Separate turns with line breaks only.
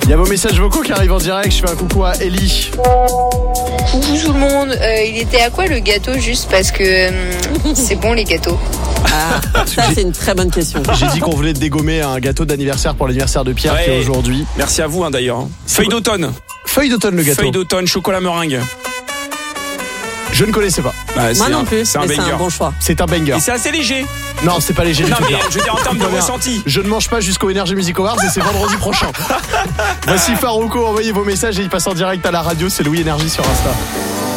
Il y a vos messages vocaux qui arrivent en direct. Je fais un coucou à Ellie.
Coucou tout le monde. Il était à quoi le gâteau, juste parce que c'est bon les gâteaux?
Ça c'est une très bonne question.
J'ai dit qu'on voulait dégommer un gâteau d'anniversaire pour l'anniversaire de Pierre qui est aujourd'hui.
Merci à vous d'ailleurs. Feuille d'automne.
Feuille d'automne le gâteau.
Feuille d'automne, chocolat meringue.
Je ne connaissais pas.
Moi non plus,
c'est un
mais c'est
banger.
un bon choix.
C'est un banger.
Et c'est assez léger.
Non, c'est pas léger du
Non
tout.
mais je veux dire en termes de ressenti.
Je ne mange pas jusqu'au Energy Music Awards et c'est vendredi prochain. Voici Farouko, envoyez vos messages et il passe en direct à la radio, c'est Louis Énergie sur Insta.